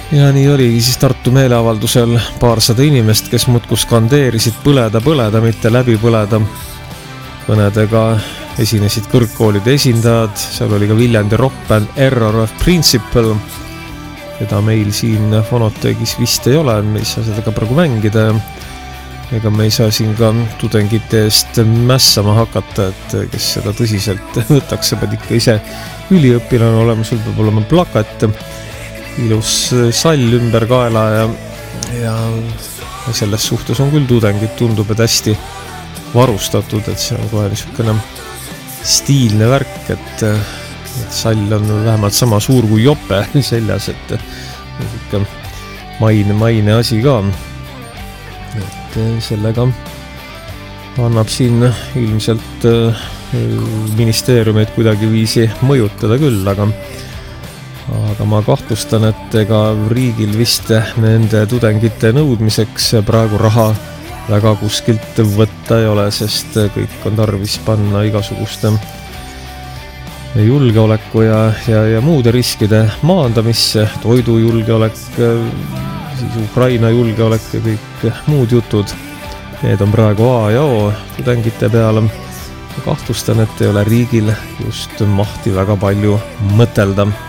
Ja nii oligi siis Tartu meeleavaldusel paarsada inimest, kes muudkui skandeerisid põleda, mitte läbi põleda. Kõnedega esinesid kõrgkoolide esindajad, seal oli ka Viljandi rockband Error of Principle, keda meil siin Fonotegis vist ei ole, me ei saa seda ka praegu mängida. Ega me ei saa siin ka tudengite eest mässama hakata, et kes seda tõsiselt võtaks, pead ikka ise üliõpilane olema, sul peab olema plakat, ilus sall ümber kaela ja selles suhtes on küll tudengid, tundub, et hästi varustatud, et see on kohe niisugune stiilne värk, et sall on vähemalt sama suur kui jope seljas, et niisugune maine asi ka. Et sellega annab siin ilmselt ministeeriumeid kuidagi viisi mõjutada küll, aga ma kahtlustan, et ega riigil vist nende tudengite nõudmiseks praegu raha väga kuskilt võtta ei ole, sest kõik on tarvis panna igasuguste julgeoleku ja muude riskide maandamisse, toidujulgeolek, siis Ukraina julgeolek ja kõik muud jutud. Need on praegu A ja O tudengite peale. Ma kahtlustan, et ei ole riigil just mahti väga palju mõtelda.